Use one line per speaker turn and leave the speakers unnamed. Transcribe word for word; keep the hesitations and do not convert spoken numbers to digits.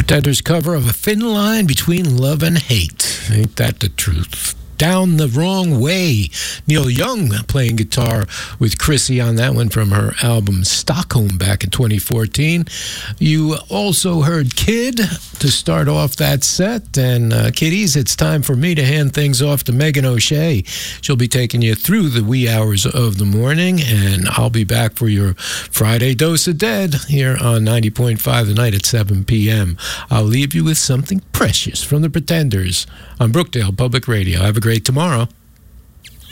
Pretenders cover of A Thin Line Between Love and Hate. Ain't that the truth? Down the Wrong Way. Neil Young playing guitar with Chrissy on that one from her album Stockholm back in twenty fourteen. You also heard Kid to start off that set. And uh, kiddies, it's time for me to hand things off to Megan O'Shea. She'll be taking you through the wee hours of the morning, and I'll be back for your Friday Dose of Dead here on ninety point five The Night at seven p.m. I'll leave you with something precious from the Pretenders on Brookdale Public Radio. Have a great tomorrow.